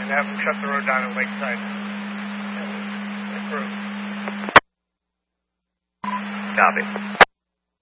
and have them shut the road down at Lakeside. Approved. Copy.